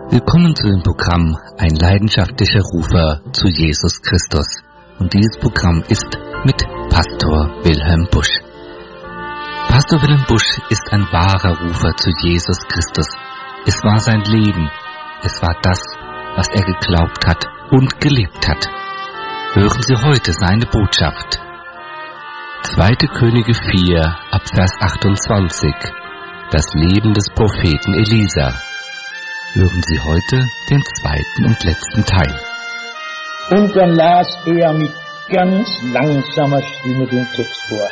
Willkommen zu dem Programm Ein leidenschaftlicher Rufer zu Jesus Christus. Und dieses Programm ist mit Pastor Wilhelm Busch. Pastor Wilhelm Busch ist ein wahrer Rufer zu Jesus Christus. Es war sein Leben. Es war das, was er geglaubt hat und gelebt hat. Hören Sie heute seine Botschaft. 2. Könige 4, ab Vers 28. Das Leben des Propheten Elisa. Hören Sie heute den zweiten und letzten Teil. Und dann las er mit ganz langsamer Stimme den Text vor.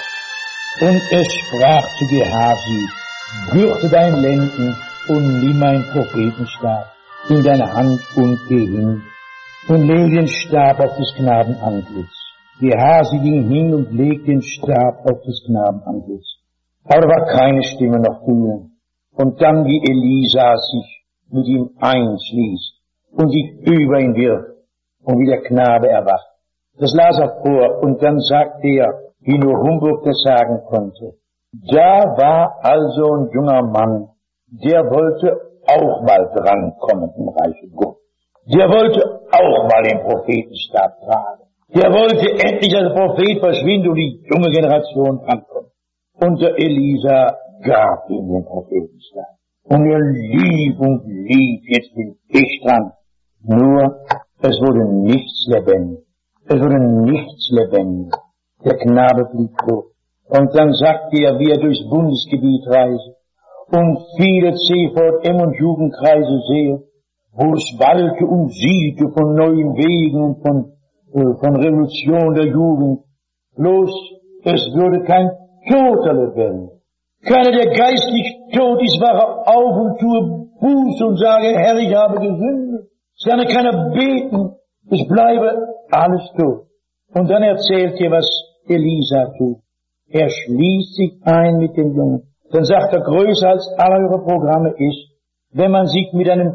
Und er sprach zu Gehasi: Gürte dein Lenden und nimm einen Prophetenstab in deine Hand und geh hin und leg den Stab auf des Knaben Antlitz. Gehasi ging hin und legte den Stab auf des Knaben Antlitz. Aber da war keine Stimme noch zu hören. Und dann, wie Elisa sich mit ihm einschließt und sich über ihn wirft und wie der Knabe erwacht. Das las er vor und dann sagt er, wie nur Humboldt das sagen konnte. Da war also ein junger Mann, der wollte auch mal drankommen im Reiche Gottes. Der wollte auch mal den Prophetenstab tragen. Der wollte endlich als Prophet verschwinden und die junge Generation ankommen. Und der Elisa gab ihm den Prophetenstab. Und er lief und lief, jetzt bin ich dran. Nur, es wurde nichts lebendig. Es wurde nichts lebendig. Der Knabe blieb tot. Und dann sagte er, wie er durchs Bundesgebiet reise und viele CVM und Jugendkreise sehe, wo es wallte und sielte von neuen Wegen und von Revolution der Jugend. Bloß, es würde kein Toter lebendig. Keiner, der geistlich tot ist, wache auf und tue Buße und sage, Herr, ich habe gesündigt. Es kann keiner beten. Es bleibe alles tot. Und dann erzählt ihr, was Elisa tut. Er schließt sich ein mit dem Jungen. Dann sagt er, größer als alle eure Programme ist, wenn man sich mit einem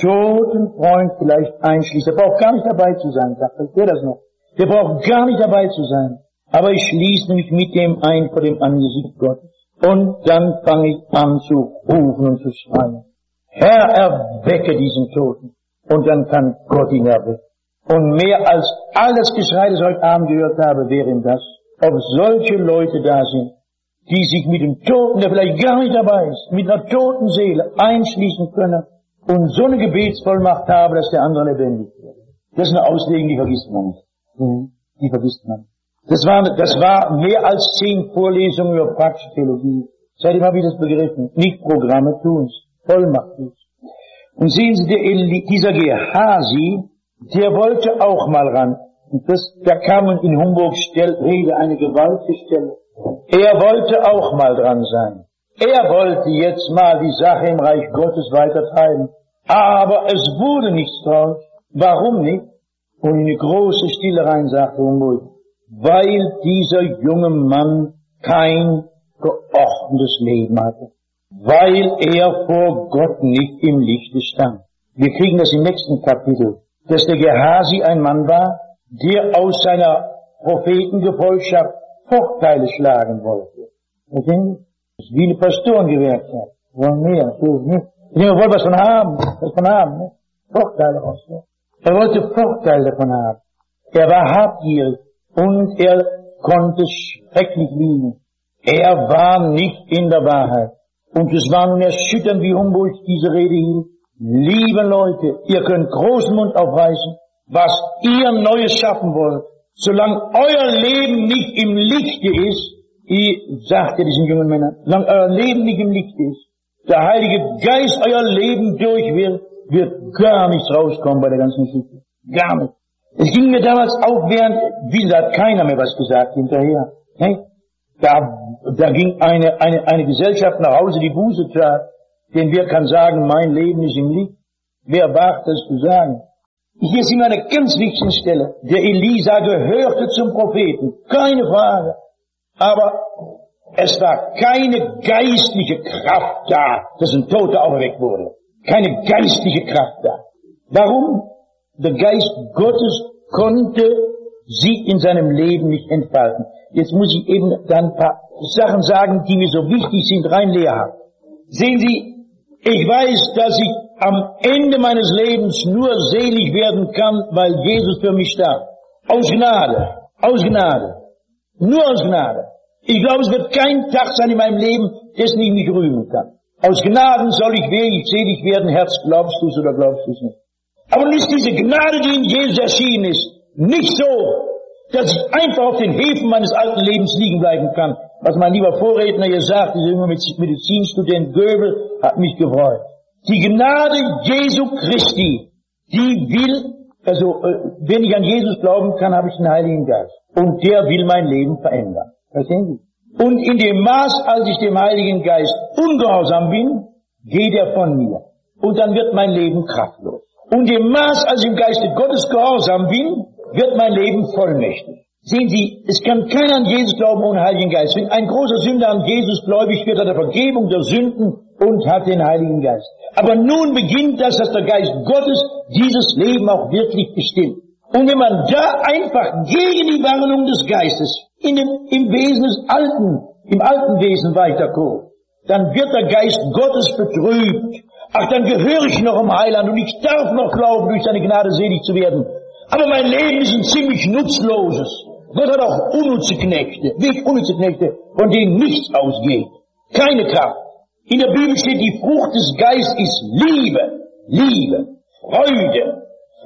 toten Freund vielleicht einschließt. Der braucht gar nicht dabei zu sein, sagt er. Ich höre das noch. Der braucht gar nicht dabei zu sein. Aber ich schließe mich mit dem ein vor dem Angesicht Gottes. Und dann fange ich an zu rufen und zu schreien. Herr, erwecke diesen Toten. Und dann kann Gott ihn erwecken. Und mehr als alles Geschrei, das ich heute Abend gehört habe, wäre ihm das, ob solche Leute da sind, die sich mit dem Toten, der vielleicht gar nicht dabei ist, mit einer toten Seele einschließen können und so eine Gebetsvollmacht haben, dass der andere lebendig wird. Das ist eine Auslegung, die vergisst man nicht. Die vergisst man nicht. Das war mehr als 10 Vorlesungen über praktische Theologie. Seitdem habe ich das begriffen. Nicht Programme tun's, Vollmacht tun's. Und sehen Sie, dieser Gehasi, der wollte auch mal ran. Und da kam in Humboldts Rede eine gewaltige Stelle. Er wollte auch mal dran sein. Er wollte jetzt mal die Sache im Reich Gottes weitertreiben. Aber es wurde nichts draus. Warum nicht? Und in eine große Stille rein, sagte Humboldt. Weil dieser junge Mann kein geordnetes Leben hatte. Weil er vor Gott nicht im Lichte stand. Wir kriegen das im nächsten Kapitel, dass der Gehasi ein Mann war, der aus seiner Prophetengefolgschaft Vorteile schlagen wollte. Okay? Das ist wie eine Pastorengewerkschaft. Wollen mehr, natürlich nicht. Wir wollen was von haben, ne? Vorteile raus, ne? Er wollte Vorteile davon haben. Er war habgierig. Und er konnte schrecklich lieben. Er war nicht in der Wahrheit. Und es war nun erschütternd, wie Humboldt diese Rede hielt. Liebe Leute, ihr könnt großen Mund aufreißen, was ihr Neues schaffen wollt. Solange euer Leben nicht im Lichte ist, sagt er diesen jungen Männern, solange euer Leben nicht im Lichte ist, der Heilige Geist euer Leben durchwirkt, wird gar nichts rauskommen bei der ganzen Geschichte. Gar nicht. Es ging mir damals auch wie hat keiner mehr was gesagt hinterher. Hey? Da ging eine Gesellschaft nach Hause, die Buße tat, denn wer kann sagen, mein Leben ist im Licht? Wer wagt das zu sagen? Hier ist immer eine ganz wichtige Stelle. Der Elisa gehörte zum Propheten, keine Frage. Aber es war keine geistliche Kraft da, dass ein Toter auferweckt wurde. Keine geistliche Kraft da. Warum? Der Geist Gottes konnte sich in seinem Leben nicht entfalten. Jetzt muss ich eben dann ein paar Sachen sagen, die mir so wichtig sind, rein lehrhaft. Sehen Sie, ich weiß, dass ich am Ende meines Lebens nur selig werden kann, weil Jesus für mich starb. Aus Gnade. Aus Gnade. Nur aus Gnade. Ich glaube, es wird kein Tag sein in meinem Leben, dessen ich mich rühmen kann. Aus Gnaden soll ich selig werden, Herz, glaubst du es oder glaubst du es nicht? Aber nun ist diese Gnade, die in Jesus erschienen ist, nicht so, dass ich einfach auf den Häfen meines alten Lebens liegen bleiben kann. Was mein lieber Vorredner gesagt, dieser junge Medizinstudent Göbel, hat mich gefreut. Die Gnade Jesu Christi, die will, wenn ich an Jesus glauben kann, habe ich den Heiligen Geist. Und der will mein Leben verändern. Verstehen Sie? Und in dem Maß, als ich dem Heiligen Geist ungehorsam bin, geht er von mir. Und dann wird mein Leben kraftlos. Und im Maß, als ich im Geiste Gottes gehorsam bin, wird mein Leben vollmächtig. Sehen Sie, es kann keiner an Jesus glauben ohne Heiligen Geist. Wenn ein großer Sünder an Jesus gläubig wird, hat er Vergebung der Sünden und hat den Heiligen Geist. Aber nun beginnt das, dass der Geist Gottes dieses Leben auch wirklich bestimmt. Und wenn man da einfach gegen die Warnung des Geistes im Wesen des im alten Wesen weiterkommt, dann wird der Geist Gottes betrübt. Ach, dann gehöre ich noch im Heiland und ich darf noch glauben, durch seine Gnade selig zu werden. Aber mein Leben ist ein ziemlich nutzloses. Gott hat auch unnütze Knechte, wirklich unnütze Knechte, von denen nichts ausgeht. Keine Kraft. In der Bibel steht, die Frucht des Geistes ist Liebe, Freude,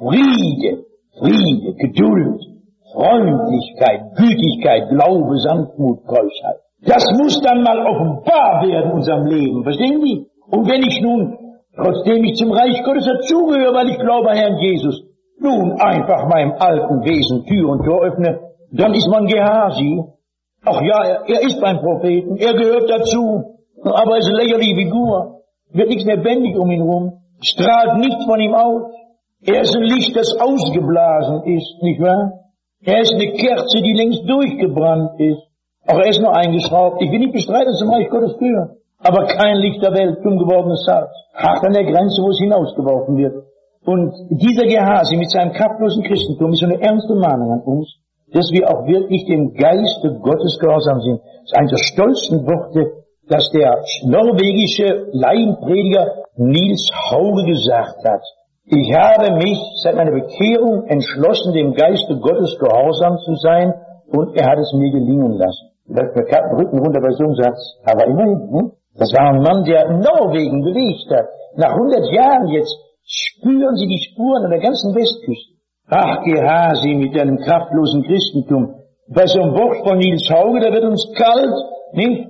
Friede, Geduld, Freundlichkeit, Gütigkeit, Glaube, Sanftmut, Keuschheit. Das muss dann mal offenbar werden in unserem Leben, verstehen Sie? Und wenn ich nun, trotzdem ich zum Reich Gottes dazugehöre, weil ich glaube an Herrn Jesus, nun einfach meinem alten Wesen Tür und Tor öffne, dann ist man Gehasi. Ach ja, er ist beim Propheten, er gehört dazu, aber er ist eine lächerliche Figur, wird nichts lebendig um ihn rum, strahlt nichts von ihm aus. Er ist ein Licht, das ausgeblasen ist, nicht wahr? Er ist eine Kerze, die längst durchgebrannt ist. Auch er ist nur eingeschraubt. Ich will nicht bestreiten, dass zum Reich Gottes gehört. Aber kein Licht der Welt, dumm gewordenes Salz. Hart an der Grenze, wo es hinausgeworfen wird. Und dieser Gehasi mit seinem kraftlosen Christentum ist so eine ernste Mahnung an uns, dass wir auch wirklich dem Geiste Gottes gehorsam sind. Das ist eines der stolzen Worte, dass der norwegische Laienprediger Niels Hauge gesagt hat. Ich habe mich seit meiner Bekehrung entschlossen, dem Geiste Gottes gehorsam zu sein, und er hat es mir gelingen lassen. Läuft mir gerade den Rücken runter bei so einem Satz. Aber immerhin, das war ein Mann, der Norwegen bewegt hat. Nach 100 Jahren jetzt spüren Sie die Spuren an der ganzen Westküste. Ach, Gehasi mit deinem kraftlosen Christentum. Bei so einem Wort von Niels Hauge, da wird uns kalt, nicht?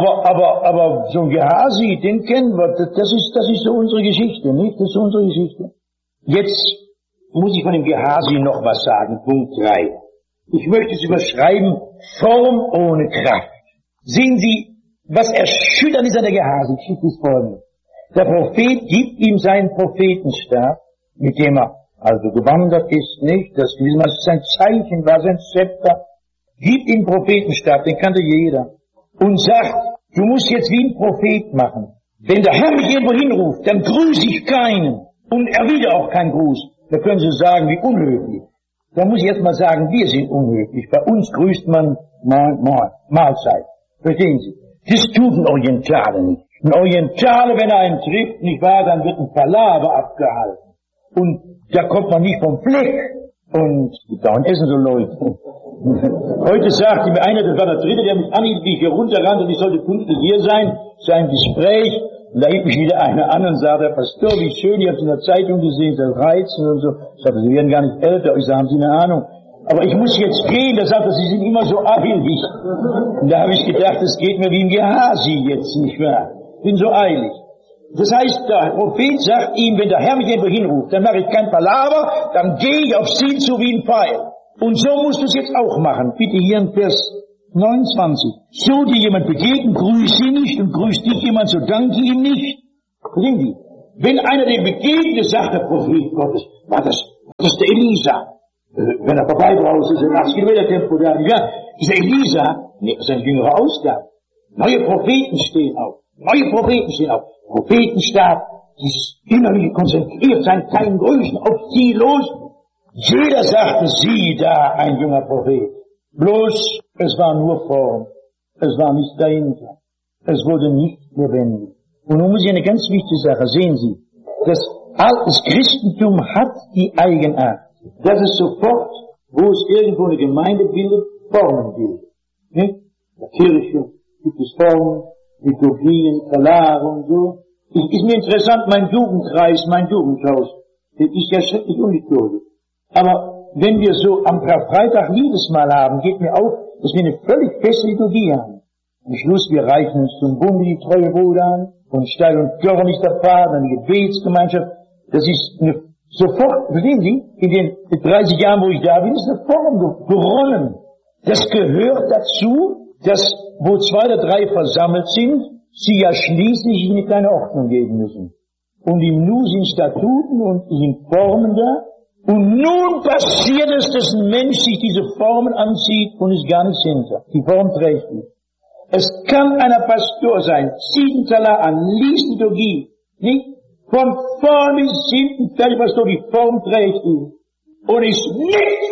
Aber so ein Gehasi, den kennen wir, das ist so unsere Geschichte, nicht? Das ist so unsere Geschichte. Jetzt muss ich von dem Gehasi noch was sagen, Punkt 3. Ich möchte es überschreiben, Form ohne Kraft. Sehen Sie, was erschütternd ist an der Gehasi, Geschichte ist folgendes. Der Prophet gibt ihm seinen Prophetenstab, mit dem er also gewandert ist, nicht? Das sein Zeichen war, sein Zepter. Gibt ihm Prophetenstab, den kannte jeder. Und sagt, du musst jetzt wie ein Prophet machen. Wenn der Herr mich irgendwo hinruft, dann grüße ich keinen. Und erwidere auch keinen Gruß. Da können Sie sagen, wie unhöflich. Da muss ich jetzt mal sagen, wir sind unhöflich. Bei uns grüßt man Mahlzeit. Verstehen Sie? Das tut ein Orientale nicht. Ein Orientale, wenn er einen trifft, nicht wahr, dann wird ein Palaver abgehalten. Und da kommt man nicht vom Fleck. Und da essen so Leute. Heute sagte mir einer, das war der Dritte, der mich anhielt, wie ich hier runterrannte, und ich sollte pünktlich hier sein, zu einem Gespräch. Und da hielt mich wieder einer an und sagte, Herr Pastor, wie schön, ich habe es in der Zeitung gesehen, das Reizen und so. Ich sagte, Sie werden gar nicht älter. Ich sagte, haben Sie eine Ahnung? Aber ich muss jetzt gehen. Da sagte er, Sie sind immer so eilig. Und da habe ich gedacht, das geht mir wie ein Gehasi jetzt, nicht wahr? Ich bin so eilig. Das heißt, der Prophet sagt ihm, wenn der Herr mich irgendwo hinruft, dann mache ich kein Palaver, dann gehe ich aufs Ziel zu wie ein Pfeil. Und so musst du es jetzt auch machen. Bitte hier in Vers 29. So dir jemand begegnet, grüße ihn nicht, und grüßt dich jemand, so danke ihm nicht. Verstehen Sie? Wenn einer dem begegnet, sagt der Prophet Gottes, war das der Elisa. Wenn er vorbeibraust, ist ein 80 Kilometer Tempo da. Ja, dieser Elisa, nee, das ist eine jüngere Ausgabe. Neue Propheten stehen auf. Prophetenstab, dieses innerliche Konzentriertsein, kein Grüßen, auf sie los. Jeder sagte, sieh da, ein junger Prophet. Bloß, es war nur Form. Es war nicht dahinter. Es wurde nicht lebendig. Und nun muss ich eine ganz wichtige Sache, sehen Sie. Das Christentum hat die Eigenart, dass es sofort, wo es irgendwo eine Gemeinde bildet, Formen bildet. In der Kirche gibt es Formen, Liturgien, Verlage und so. Ist mir interessant, mein Jugendkreis, mein Jugendhaus, das ist ja schrecklich unliturgisch. Aber wenn wir so am Karfreitag Liebesmahl haben, geht mir auf, dass wir eine völlig feste Liturgie haben. Am Schluss, wir reichen uns zum Bunde die treue Bruder an, und Steil und Körner ist der Vater, eine Gebetsgemeinschaft. Das ist eine, sofort, verstehen Sie, in den 30 Jahren, wo ich da bin, ist eine Form geronnen. Das gehört dazu, dass, wo 2 oder 3 versammelt sind, sie ja schließlich eine kleine Ordnung geben müssen. Und im Nu sind Statuten und sind Formen da. Und nun passiert es, dass ein Mensch sich diese Formen anzieht und ist gar nichts hinter. Die Form trägt nicht. Es kann einer Pastor sein, zieht einen Talar an, liest Liturgie, nicht? Von vorn bis hinten, fertig Pastor, die Form trägt ihn. Und ist nichts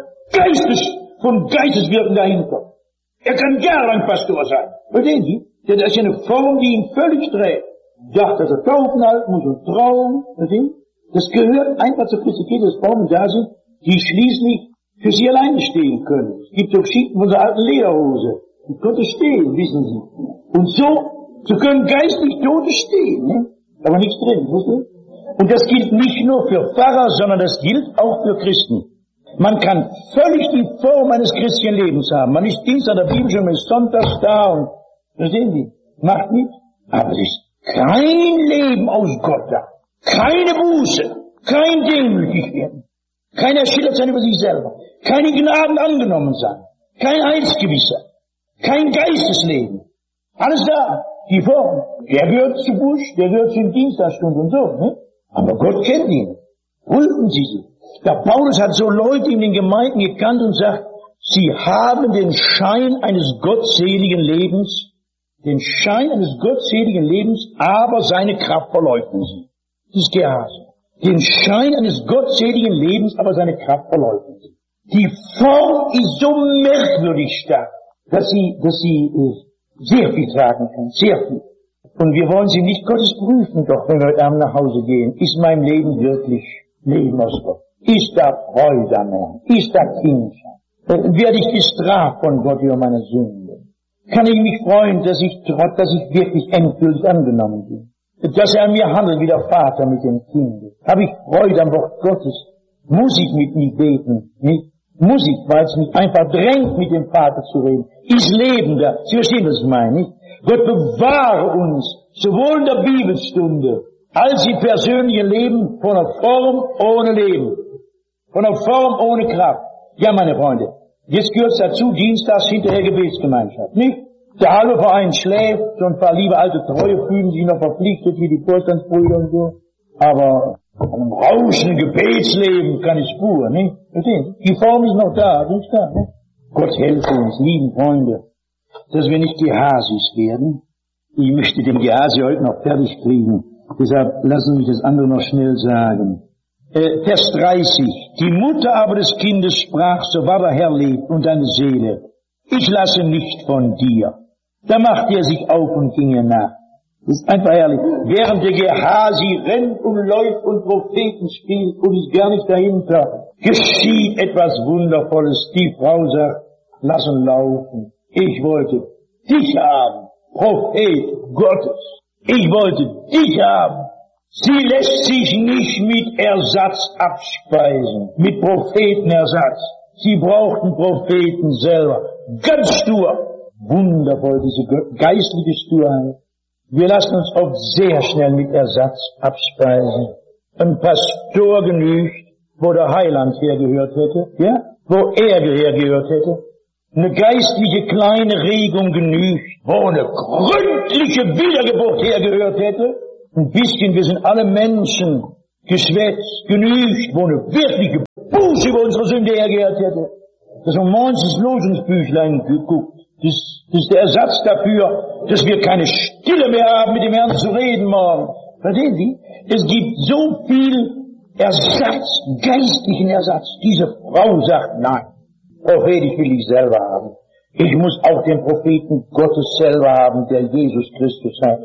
von Geisteswirken dahinter. Er kann jahrelang Pastor sein. Verstehen Sie? Denn das ist ja eine Form, die ihn völlig trägt. Dachte, dass er Taufen halten muss und trauen. Verstehen Sie? Das gehört einfach zur Christlichkeit, dass Formen da sind, die schließlich für sie alleine stehen können. Es gibt so Geschichten von so alten Lederhose. Die konnte stehen, wissen Sie. Und so können geistlich Tote stehen, ne? Aber nichts drin, wisst ihr? Und das gilt nicht nur für Pfarrer, sondern das gilt auch für Christen. Man kann völlig die Form eines christlichen Lebens haben. Man ist Dienstag an der Bibel schon, man ist sonntags da und, verstehen Sie? Macht nichts. Aber es ist kein Leben aus Gott da. Keine Buße. Kein demütig werden. Kein erschüttert sein über sich selber. Keine Gnaden angenommen sein. Kein Heilsgewisser. Kein Geistesleben. Alles da. Die Form. Der gehört zu Busch, der gehört zu den Dienstagstunden und so, ne? Aber Gott kennt ihn. Prüfen Sie sie. Der Paulus hat so Leute in den Gemeinden gekannt und sagt, sie haben den Schein eines gottseligen Lebens, aber seine Kraft verleugnen sie. Das ist Gehase. Den Schein eines gottseligen Lebens, aber seine Kraft verleugnen sie. Die Form ist so merkwürdig stark, dass sie sehr viel tragen kann, sehr viel. Und wir wollen sie nicht Gottes prüfen, doch wenn wir heute Abend nach Hause gehen, ist mein Leben wirklich Leben aus Gott? Ist da Freude am Herrn? Ist da Kindschaft? Werde ich gestraft von Gott über meine Sünde? Kann ich mich freuen, dass ich wirklich endgültig angenommen bin? Dass er an mir handelt wie der Vater mit dem Kind. Habe ich Freude am Wort Gottes? Muss ich mit ihm beten? Nicht? Muss ich, weil es mich einfach drängt, mit dem Vater zu reden. Ist Leben da. Sie verstehen, was ich meine, nicht? Gott bewahre uns, sowohl in der Bibelstunde, als im persönlichen Leben, von einer Form ohne Leben. Von einer Form ohne Kraft. Ja, meine Freunde, jetzt gehört es dazu, dienstags hinterher Gebetsgemeinschaft, nicht? Der halbe Verein schläft, so ein paar liebe alte Treue fühlen sich noch verpflichtet, wie die Vorstandsbrüder und so. Aber einem rauschenden Gebetsleben keine Spur, nicht? Verstehen? Die Form ist noch da, nicht da, nicht? Gott helfe uns, lieben Freunde, dass wir nicht Gehasis werden. Ich möchte den Gehasi heute noch fertig kriegen. Deshalb lassen Sie mich das andere noch schnell sagen. Vers 30. Die Mutter aber des Kindes sprach, so wahr der Herr lebt und deine Seele, ich lasse nicht von dir. Da machte er sich auf und ging ihr nach. Das ist einfach herrlich. Während der Gehasi rennt und läuft und Propheten spielt und ist gar nicht dahinter, geschieht etwas Wundervolles. Die Frau sagt, lass uns laufen. Ich wollte dich haben, Prophet Gottes. Ich wollte dich haben. Sie lässt sich nicht mit Ersatz abspeisen, mit Prophetenersatz. Sie braucht einen Propheten selber. Ganz stur. Wundervoll, diese geistliche Sturheit. Wir lassen uns oft sehr schnell mit Ersatz abspeisen. Ein Pastor genügt, wo der Heiland hergehört hätte, ja? Wo er hergehört hätte. Eine geistliche kleine Regung genügt, wo eine gründliche Wiedergeburt hergehört hätte. Ein bisschen, wir sind alle Menschen, geschwätzt, genügt, wo eine wirkliche Buße über unsere Sünde hergehört hätte. Das ist morgens ins Losungsbüchlein geguckt. Das ist der Ersatz dafür, dass wir keine Stille mehr haben, mit dem Herrn zu reden morgen. Verstehen Sie? Es gibt so viel Ersatz, geistlichen Ersatz. Diese Frau sagt, nein, Prophet, ich will dich selber haben. Ich muss auch den Propheten Gottes selber haben, der Jesus Christus hat.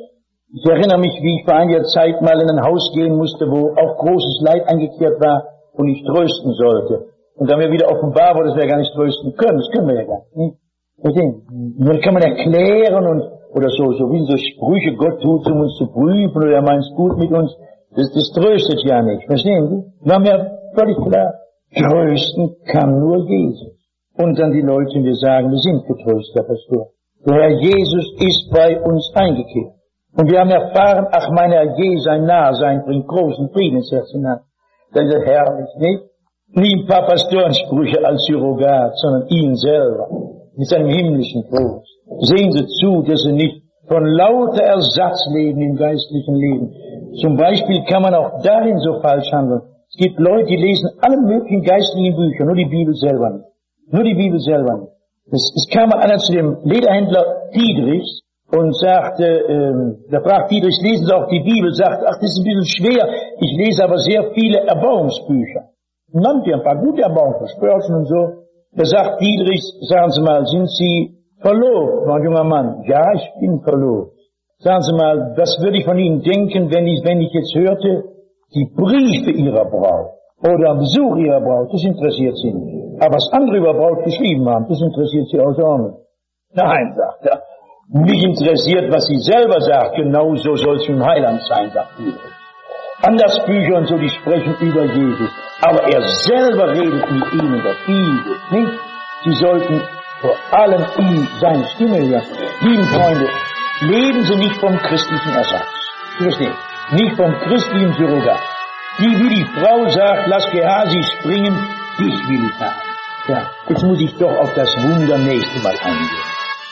Ich erinnere mich, wie ich vor einiger Zeit mal in ein Haus gehen musste, wo auch großes Leid eingekehrt war und ich trösten sollte. Und da mir wieder offenbar wurde, dass wir ja gar nicht trösten können. Das können wir ja gar nicht. Nur kann man erklären und, oder so wie so Sprüche, Gott tut, um uns zu prüfen, oder er meint es gut mit uns. Das tröstet ja nicht. Verstehen Sie? War mir völlig klar. Trösten kann nur Jesus. Und dann die Leute, wir sagen, wir sind getröstet, Herr Pastor. Der Herr Jesus ist bei uns eingekehrt. Und wir haben erfahren, ach, mein Herr Jesus, sein Nahsein bringt großen Frieden ins Herz hinein. Das ist herrlich, nicht? Nie ein paar Pastorensprüche als Surrogat, sondern ihn selber, mit seinem himmlischen Trost. Sehen Sie zu, dass Sie nicht von lauter Ersatz leben im geistlichen Leben. Zum Beispiel kann man auch darin so falsch handeln. Es gibt Leute, die lesen alle möglichen geistlichen Bücher, nur die Bibel selber nicht. Nur die Bibel selber nicht. Es kam mal einer zu dem Lederhändler Dietrichs und sagte, da fragt Dietrichs, lesen Sie auch die Bibel? Sagt, ach, das ist ein bisschen schwer, ich lese aber sehr viele Erbauungsbücher. Und nannte ein paar gute Erbauungsversprechen und so. Da sagt Dietrichs, sagen Sie mal, sind Sie verlobt, mein junger Mann? Ja, ich bin verlobt. Sagen Sie mal, was würde ich von Ihnen denken, wenn ich jetzt hörte, die Briefe Ihrer Braut oder Besuch Ihrer Braut, das interessiert Sie nicht. Aber was andere über Braut geschrieben haben, das interessiert Sie außerordentlich. Nein, sagt er, mich interessiert, was sie selber sagt, genauso soll es im Heiland sein, sagt Dietrich. Anders Bücher und so, die sprechen über Jesus. Aber er selber redet mit ihnen der Bibel, nicht? Sie sollten vor allem ihm seine Stimme hören. Lieben Freunde, leben Sie nicht vom christlichen Ersatz. Sie verstehen? Nicht vom christlichen Surrogat. Die, wie die Frau sagt, lass Gehazi springen, dich will ich haben. Ja, jetzt muss ich doch auf das Wunder nächste Mal eingehen.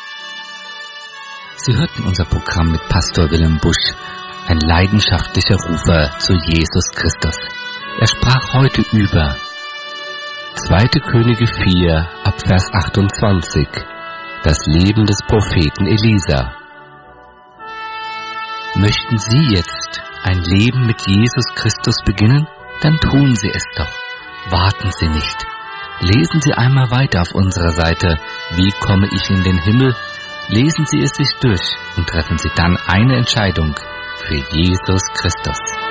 Sie hörten unser Programm mit Pastor Wilhelm Busch, ein leidenschaftlicher Rufer zu Jesus Christus. Er sprach heute über 2. Könige 4 ab Vers 28, das Leben des Propheten Elisa. Möchten Sie jetzt ein Leben mit Jesus Christus beginnen? Dann tun Sie es doch. Warten Sie nicht. Lesen Sie einmal weiter auf unserer Seite Wie komme ich in den Himmel? Lesen Sie es sich durch und treffen Sie dann eine Entscheidung für Jesus Christus.